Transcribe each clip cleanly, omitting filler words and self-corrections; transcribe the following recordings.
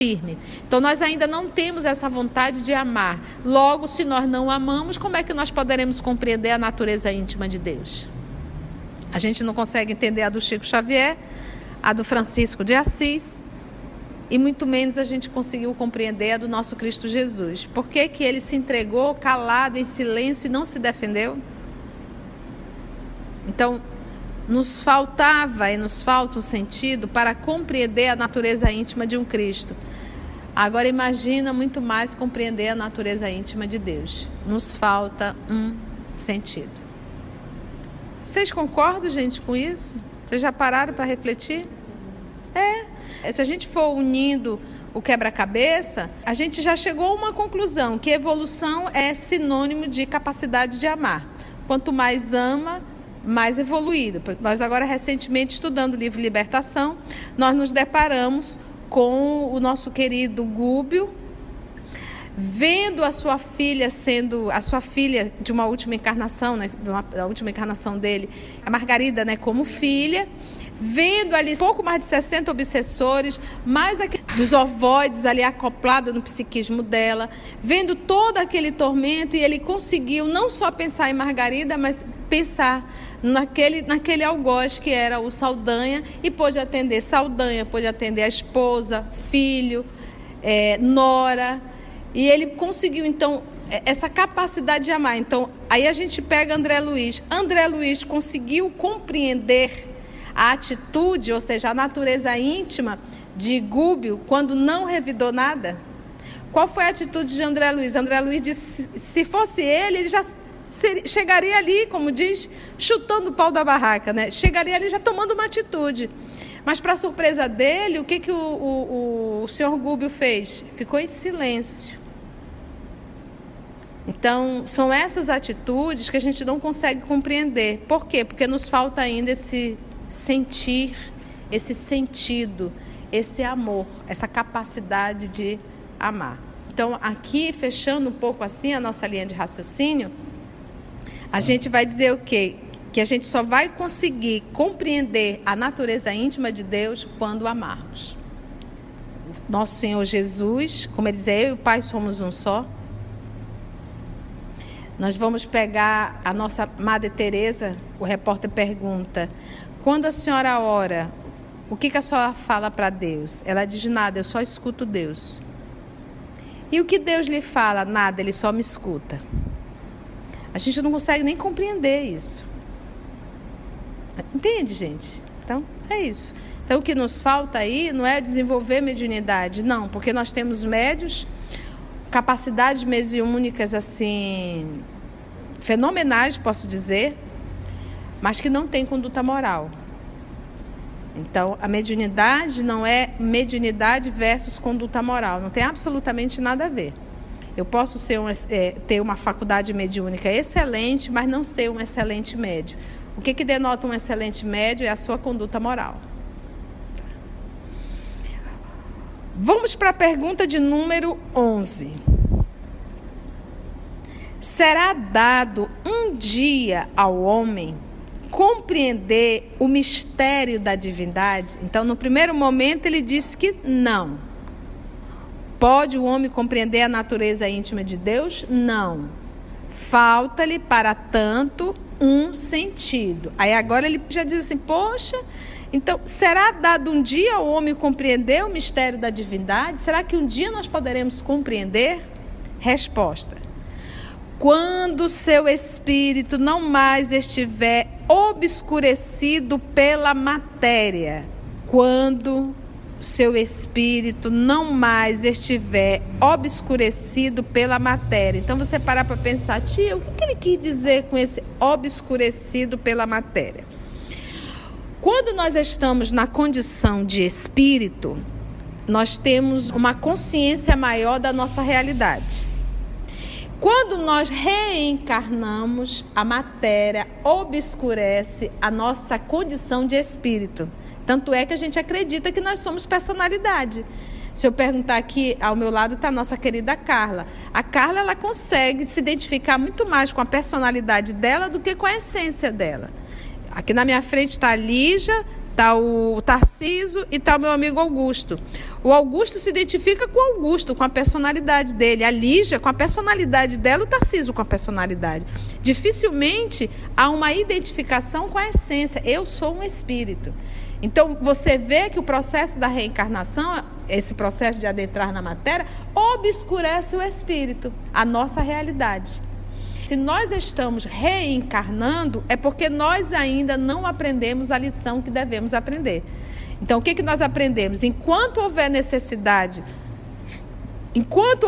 firme. Então nós ainda não temos essa vontade de amar. Logo, se nós não amamos, como é que nós poderemos compreender a natureza íntima de Deus? A gente não consegue entender a do Chico Xavier, a do Francisco de Assis, e muito menos a gente conseguiu compreender a do nosso Cristo Jesus. Por que que ele se entregou calado, em silêncio, e não se defendeu? Então, nos faltava e nos falta um sentido para compreender a natureza íntima de um Cristo. Agora imagina muito mais compreender a natureza íntima de Deus. Nos falta um sentido. Vocês concordam, gente, com isso? Vocês já pararam para refletir? Se a gente for unindo o quebra-cabeça, a gente já chegou a uma conclusão, que evolução é sinônimo de capacidade de amar. Quanto mais ama, mais evoluído. Nós agora, recentemente, estudando o livro Libertação, nós nos deparamos com o nosso querido Gúbio, vendo a sua filha de uma última encarnação, né, da última encarnação dele, a Margarida, né, como filha, vendo ali pouco mais de 60 obsessores, mais dos ovoides ali acoplados no psiquismo dela, vendo todo aquele tormento, e ele conseguiu não só pensar em Margarida, mas pensar naquele algoz que era o Saldanha, e pôde atender Saldanha, pôde atender a esposa, filho, nora, e ele conseguiu então essa capacidade de amar. Então aí a gente pega André Luiz conseguiu compreender a atitude, ou seja, a natureza íntima de Gúbio quando não revidou nada. Qual foi a atitude de André Luiz? André Luiz disse, se fosse ele já chegaria ali, como diz, chutando o pau da barraca, né? Chegaria ali já tomando uma atitude. Mas, para surpresa dele, o que o senhor Gúbio fez? Ficou em silêncio. Então, são essas atitudes que a gente não consegue compreender. Por quê? Porque nos falta ainda esse sentir, esse sentido, esse amor, essa capacidade de amar. Então, aqui, fechando um pouco assim a nossa linha de raciocínio, a gente vai dizer o quê? Que a gente só vai conseguir compreender a natureza íntima de Deus quando amarmos. Nosso Senhor Jesus, como ele diz, eu e o Pai somos um só. Nós vamos pegar a nossa Madre Teresa, o repórter pergunta, quando a senhora ora, o que a senhora fala para Deus? Ela diz, nada, eu só escuto Deus. E o que Deus lhe fala? Nada, ele só me escuta. A gente não consegue nem compreender isso. Entende, gente? Então, é isso. Então, o que nos falta aí não é desenvolver mediunidade, não, porque nós temos médios, capacidades mediúnicas, assim, fenomenais, posso dizer, mas que não tem conduta moral. Então, a mediunidade não é mediunidade versus conduta moral, não tem absolutamente nada a ver. Eu posso ter uma faculdade mediúnica excelente, mas não ser um excelente médio. O que denota um excelente médio é a sua conduta moral. Vamos para a pergunta de número 11. Será dado um dia ao homem compreender o mistério da divindade? Então, no primeiro momento, ele disse que não. Pode o homem compreender a natureza íntima de Deus? Não. Falta-lhe, para tanto, um sentido. Aí agora ele já diz assim, poxa, então será dado um dia ao homem compreender o mistério da divindade? Será que um dia nós poderemos compreender? Resposta. Quando seu espírito não mais estiver obscurecido pela matéria. Quando seu espírito não mais estiver obscurecido pela matéria. Então você parar para pensar, tia, o que ele quis dizer com esse obscurecido pela matéria? Quando nós estamos na condição de espírito, nós temos uma consciência maior da nossa realidade. Quando nós reencarnamos, a matéria obscurece a nossa condição de espírito. Tanto é que a gente acredita que nós somos personalidade. Se eu perguntar aqui, ao meu lado está a nossa querida Carla. A Carla, ela consegue se identificar muito mais com a personalidade dela do que com a essência dela. Aqui na minha frente está a Lígia, está o Tarcísio e está o meu amigo Augusto. O Augusto se identifica com o Augusto, com a personalidade dele. A Lígia com a personalidade dela, o Tarcísio com a personalidade. Dificilmente há uma identificação com a essência. Eu sou um espírito. Então, você vê que o processo da reencarnação, esse processo de adentrar na matéria, obscurece o espírito, a nossa realidade. Se nós estamos reencarnando, é porque nós ainda não aprendemos a lição que devemos aprender. Então, o que nós aprendemos? Enquanto houver necessidade, enquanto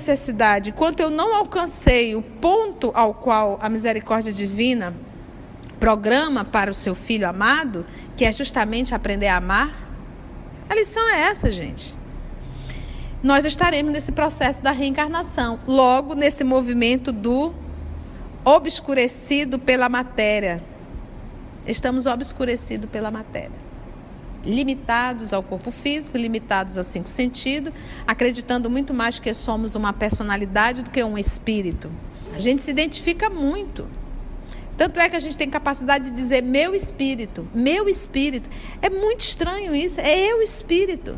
eu não alcancei o ponto ao qual a misericórdia divina programa para o seu filho amado, que é justamente aprender a amar, a lição é essa, gente. Nós estaremos nesse processo da reencarnação, logo nesse movimento do obscurecido pela matéria. Estamos obscurecidos pela matéria. Limitados ao corpo físico, limitados a 5 sentidos, acreditando muito mais que somos uma personalidade do que um espírito. A gente se identifica muito. Tanto é que a gente tem capacidade de dizer meu espírito. Meu espírito. É muito estranho isso. É eu espírito.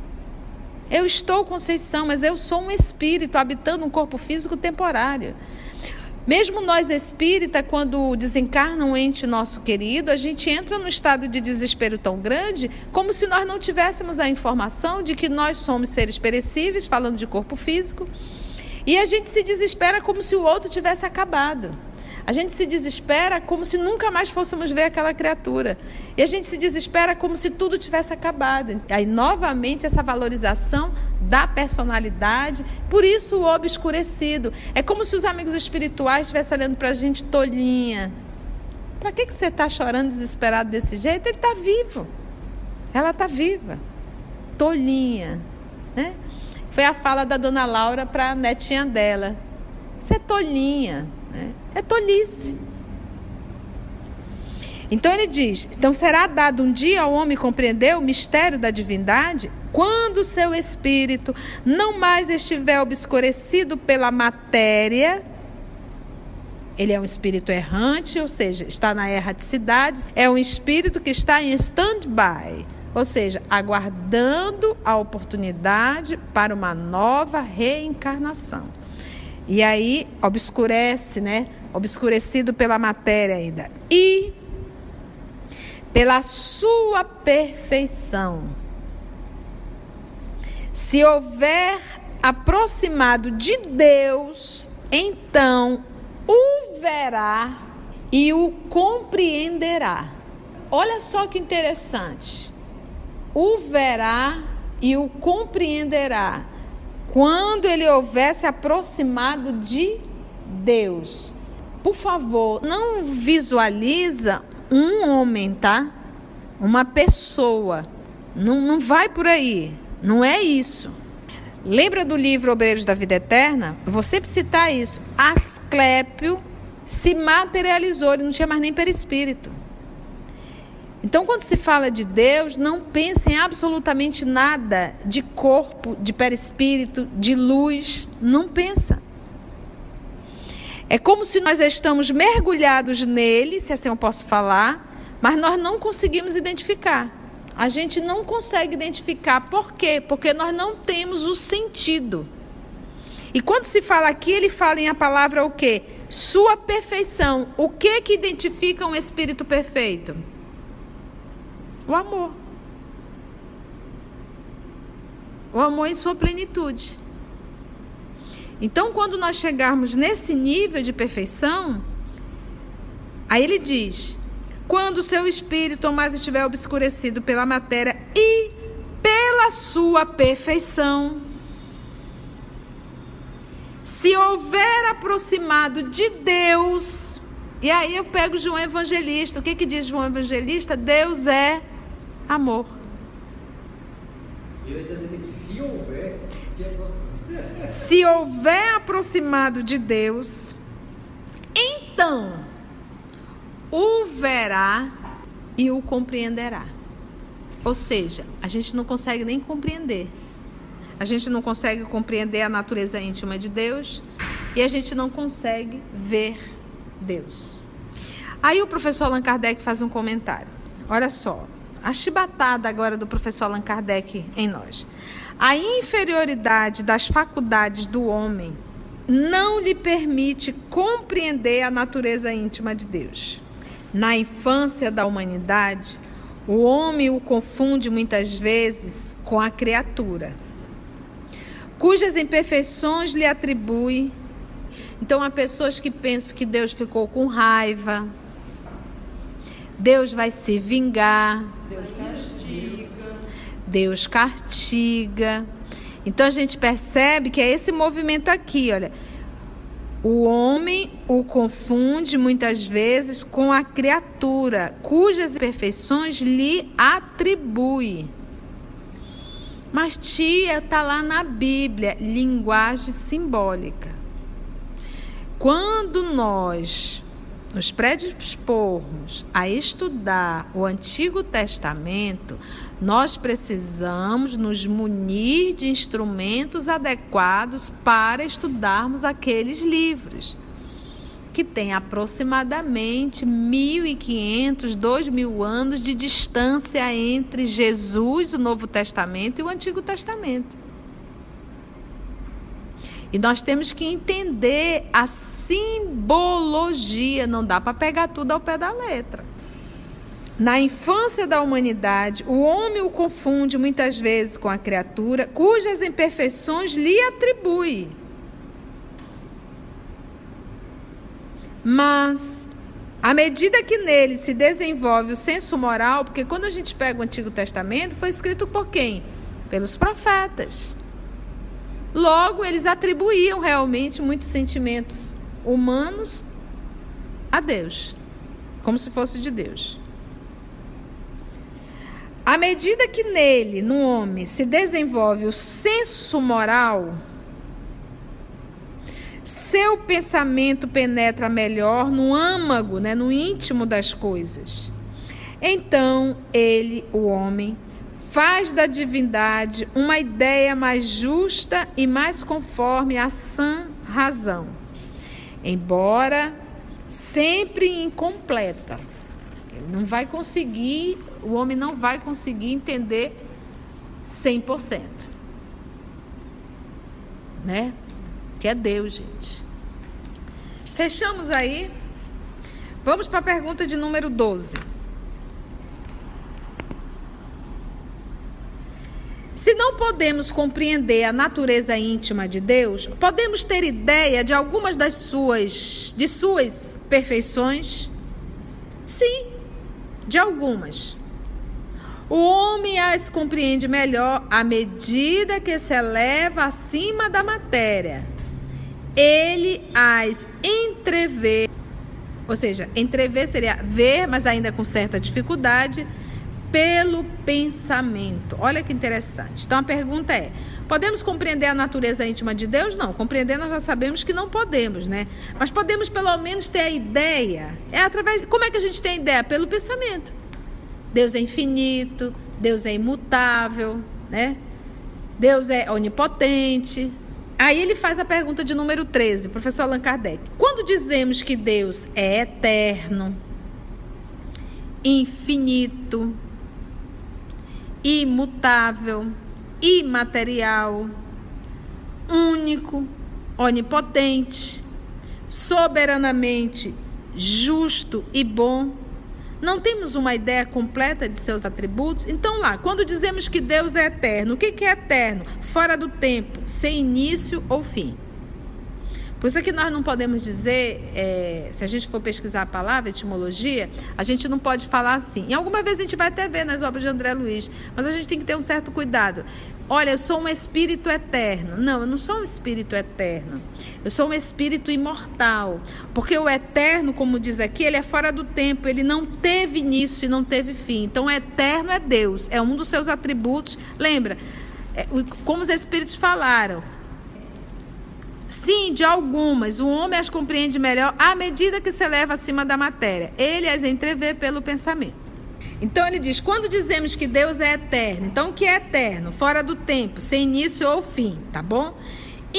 Eu estou Conceição, mas eu sou um espírito habitando um corpo físico temporário. Mesmo nós espírita, quando desencarna um ente nosso querido, a gente entra num estado de desespero tão grande, como se nós não tivéssemos a informação de que nós somos seres perecíveis, falando de corpo físico, e a gente se desespera como se o outro tivesse acabado. A gente se desespera como se nunca mais fôssemos ver aquela criatura. E a gente se desespera como se tudo tivesse acabado. Aí, novamente, essa valorização da personalidade. Por isso, o obscurecido. É como se os amigos espirituais estivessem olhando para a gente tolinha. Para que você está chorando desesperado desse jeito? Ele está vivo. Ela está viva. Tolinha. Né? Foi a fala da dona Laura para a netinha dela. Você é tolinha. Né? É tolice. Então ele diz: então será dado um dia ao homem compreender o mistério da divindade, quando o seu espírito não mais estiver obscurecido pela matéria. Ele é um espírito errante, ou seja, está na erraticidade. É um espírito que está em stand-by, ou seja, aguardando a oportunidade para uma nova reencarnação. E aí obscurece, né? Obscurecido pela matéria ainda. E pela sua perfeição. Se houver aproximado de Deus, então o verá e o compreenderá. Olha só que interessante. O verá e o compreenderá. Quando ele houver se aproximado de Deus. Por favor, não visualiza um homem, tá? Uma pessoa. Não vai por aí. Não é isso. Lembra do livro Obreiros da Vida Eterna? Eu vou sempre citar isso. Asclépio se materializou, ele não tinha mais nem perispírito. Então, quando se fala de Deus, não pense em absolutamente nada de corpo, de perispírito, de luz. Não pensa. É como se nós estamos mergulhados nele, se assim eu posso falar, mas nós não conseguimos identificar. A gente não consegue identificar. Por quê? Porque nós não temos o sentido. E quando se fala aqui, ele fala em a palavra o quê? Sua perfeição. O que identifica um espírito perfeito? O amor. O amor em sua plenitude. Então, quando nós chegarmos nesse nível de perfeição, aí ele diz: quando o seu espírito mais estiver obscurecido pela matéria e pela sua perfeição, se houver aproximado de Deus, e aí eu pego João Evangelista. O que diz João Evangelista? Deus é amor. Se houver aproximado de Deus, então o verá e o compreenderá. Ou seja, a gente não consegue nem compreender. A gente não consegue compreender a natureza íntima de Deus e a gente não consegue ver Deus. Aí o professor Allan Kardec faz um comentário. Olha só, a chibatada agora do professor Allan Kardec em nós. A inferioridade das faculdades do homem não lhe permite compreender a natureza íntima de Deus. Na infância da humanidade, o homem o confunde muitas vezes com a criatura, cujas imperfeições lhe atribui. Então, há pessoas que pensam que Deus ficou com raiva, Deus vai se vingar, Deus castiga. Então, a gente percebe que é esse movimento aqui, olha. O homem o confunde muitas vezes com a criatura, cujas imperfeições lhe atribui. Mas, tia, está lá na Bíblia, linguagem simbólica. Quando nós nos predispormos a estudar o Antigo Testamento, nós precisamos nos munir de instrumentos adequados para estudarmos aqueles livros, que têm aproximadamente 1.500, 2.000 anos de distância entre Jesus, o Novo Testamento, e o Antigo Testamento. E nós temos que entender a simbologia, não dá para pegar tudo ao pé da letra. Na infância da humanidade, o homem o confunde muitas vezes com a criatura, cujas imperfeições lhe atribui. Mas, à medida que nele se desenvolve o senso moral, porque quando a gente pega o Antigo Testamento, foi escrito por quem? Pelos profetas. Logo, eles atribuíam realmente muitos sentimentos humanos a Deus, como se fosse de Deus. À medida que nele, no homem, se desenvolve o senso moral, seu pensamento penetra melhor no âmago, no íntimo das coisas. Então, ele, o homem, faz da divindade uma ideia mais justa e mais conforme à sã razão, embora sempre incompleta. O homem não vai conseguir entender 100%. Que é Deus, gente. Fechamos aí. Vamos para a pergunta de número 12. Se não podemos compreender a natureza íntima de Deus, podemos ter ideia de algumas de suas perfeições? Sim, de algumas. O homem as compreende melhor à medida que se eleva acima da matéria. Ele as entrevê, ou seja, entrever seria ver, mas ainda com certa dificuldade, pelo pensamento. Olha que interessante. Então a pergunta é: podemos compreender a natureza íntima de Deus? Não, compreender nós já sabemos que não podemos, Mas podemos pelo menos ter a ideia. Como é que a gente tem a ideia? Pelo pensamento. Deus é infinito, Deus é imutável, Deus é onipotente. Aí ele faz a pergunta de número 13, professor Allan Kardec. Quando dizemos que Deus é eterno, infinito, imutável, imaterial, único, onipotente, soberanamente justo e bom, não temos uma ideia completa de seus atributos? Então quando dizemos que Deus é eterno, o que é eterno? Fora do tempo, sem início ou fim. Por isso é que nós não podemos dizer, se a gente for pesquisar a palavra, etimologia, a gente não pode falar assim. E alguma vez a gente vai até ver nas obras de André Luiz, mas a gente tem que ter um certo cuidado. Olha, eu sou um espírito eterno. Não, eu não sou um espírito eterno. Eu sou um espírito imortal. Porque o eterno, como diz aqui, ele é fora do tempo. Ele não teve início e não teve fim. Então, o eterno é Deus. É um dos seus atributos. Lembra? Como os espíritos falaram. Sim, de algumas. O homem as compreende melhor à medida que se eleva acima da matéria. Ele as entrevê pelo pensamento. Então ele diz, quando dizemos que Deus é eterno, então o que é eterno? Fora do tempo, sem início ou fim, tá bom?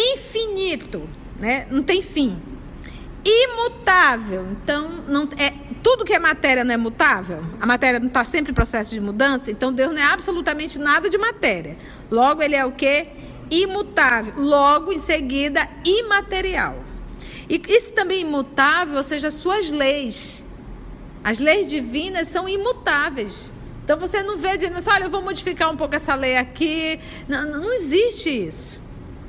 Infinito, Não tem fim. Imutável, então tudo que é matéria não é mutável? A matéria não está sempre em processo de mudança? Então Deus não é absolutamente nada de matéria. Logo, ele é o quê? Imutável. Logo, em seguida, imaterial. E isso também é imutável, ou seja, suas leis. As leis divinas são imutáveis. Então você não vê dizendo assim, olha, eu vou modificar um pouco essa lei aqui. Não existe isso.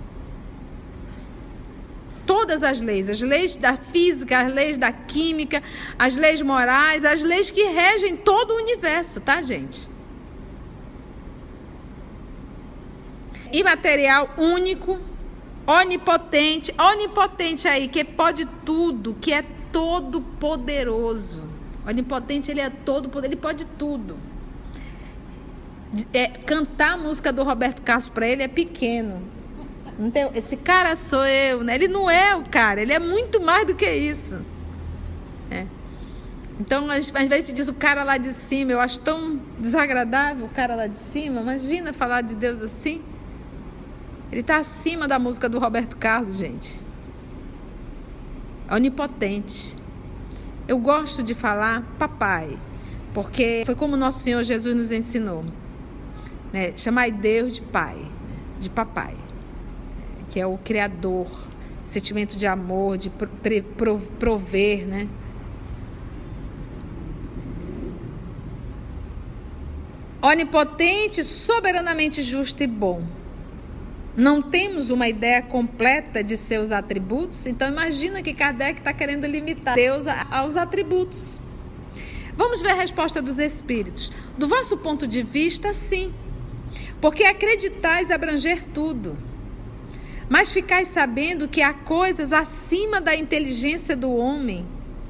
Todas as leis da física, as leis da química, as leis morais, as leis que regem todo o universo, tá, gente? Imaterial, único, onipotente aí, que pode tudo, que é todo poderoso. Onipotente, ele é todo poderoso, ele pode tudo. Cantar a música do Roberto Carlos para ele é pequeno. Então, esse cara sou eu, né? Ele não é o cara, ele é muito mais do que isso. Então, às vezes te diz o cara lá de cima, eu acho tão desagradável o cara lá de cima. Imagina falar de Deus assim. Ele está acima da música do Roberto Carlos, gente. É onipotente. Eu gosto de falar papai, porque foi como nosso Senhor Jesus nos ensinou, né? Chamai Deus de pai, de papai, que é o criador, sentimento de amor, de prover, né? Onipotente, soberanamente justo e bom. Não temos uma ideia completa de seus atributos, então imagina que Kardec está querendo limitar Deus aos atributos. Vamos ver a resposta dos espíritos. Do vosso ponto de vista, sim, porque acreditais abranger tudo. Mas ficais sabendo que há coisas acima da inteligência do homem,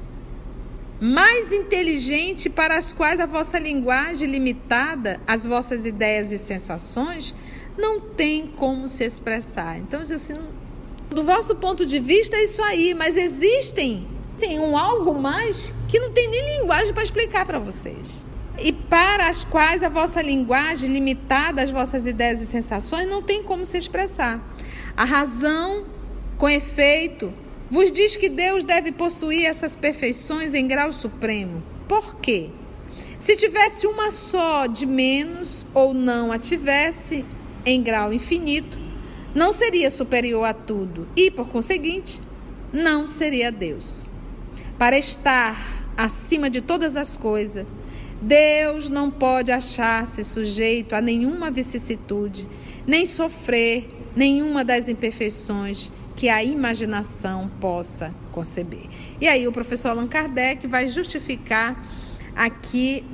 mais inteligente, para as quais a vossa linguagem limitada, as vossas ideias e sensações, não tem como se expressar. Então, assim, do vosso ponto de vista é isso aí, mas tem algo mais que não tem nem linguagem para explicar para vocês. E para as quais a vossa linguagem limitada, as vossas ideias e sensações, não tem como se expressar. A razão, com efeito, vos diz que Deus deve possuir essas perfeições em grau supremo. Por quê? Se tivesse uma só de menos, ou não a tivesse em grau infinito, não seria superior a tudo e, por conseguinte, não seria Deus. Para estar acima de todas as coisas, Deus não pode achar-se sujeito a nenhuma vicissitude, nem sofrer nenhuma das imperfeições que a imaginação possa conceber. E aí o professor Allan Kardec vai justificar aqui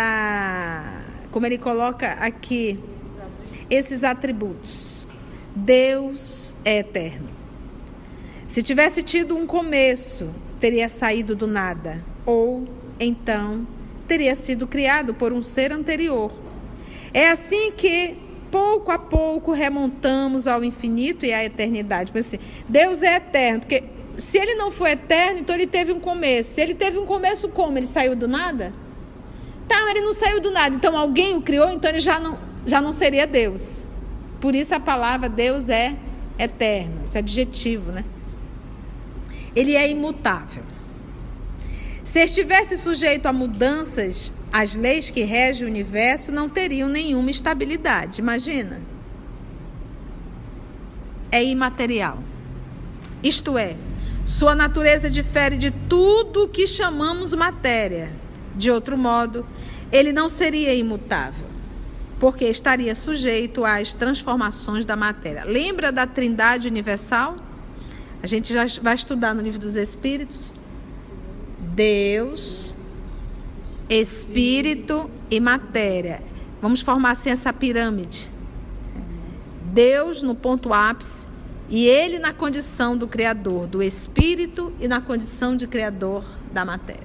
como ele coloca aqui, esses atributos. Deus é eterno. Se tivesse tido um começo, teria saído do nada, ou então teria sido criado por um ser anterior. É assim que pouco a pouco remontamos ao infinito e à eternidade. Porque, assim, Deus é eterno, porque se ele não for eterno, então ele teve um começo. Se ele teve um começo, como? Ele saiu do nada? Tá, ele não saiu do nada, então alguém o criou, então ele já não seria Deus. Por isso a palavra Deus é eterno, esse adjetivo, né? Ele é imutável. Se estivesse sujeito a mudanças, as leis que regem o universo não teriam nenhuma estabilidade. Imagina. É imaterial. Isto é, sua natureza difere de tudo que chamamos matéria. De outro modo, ele não seria imutável, porque estaria sujeito às transformações da matéria. Lembra da Trindade Universal? A gente já vai estudar no Livro dos Espíritos. Deus, Espírito e matéria. Vamos formar assim essa pirâmide. Deus no ponto ápice e ele na condição do Criador, do Espírito, e na condição de Criador da matéria.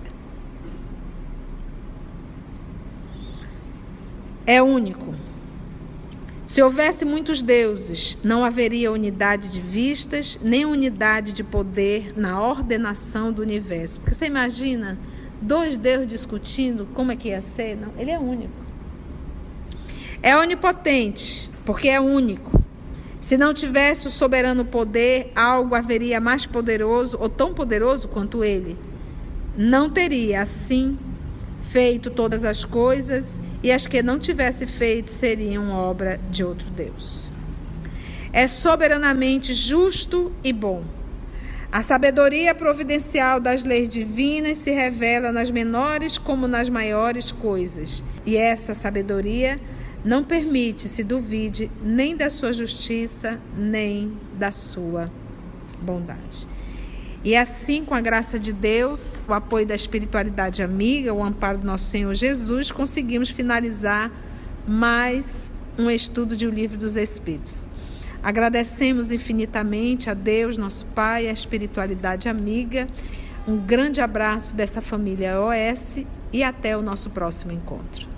É único. Se houvesse muitos deuses, não haveria unidade de vistas, nem unidade de poder na ordenação do universo. Porque você imagina 2 deuses discutindo como é que ia ser? Não, ele é único. É onipotente, porque é único. Se não tivesse o soberano poder, algo haveria mais poderoso ou tão poderoso quanto ele. não teria, assim, feito todas as coisas, e as que não tivesse feito seriam obra de outro Deus. É soberanamente justo e bom. A sabedoria providencial das leis divinas se revela nas menores como nas maiores coisas. E essa sabedoria não permite se duvide nem da sua justiça, nem da sua bondade. E assim, com a graça de Deus, o apoio da espiritualidade amiga, o amparo do nosso Senhor Jesus, conseguimos finalizar mais um estudo de O Livro dos Espíritos. Agradecemos infinitamente a Deus, nosso Pai, a espiritualidade amiga. Um grande abraço dessa família OS e até o nosso próximo encontro.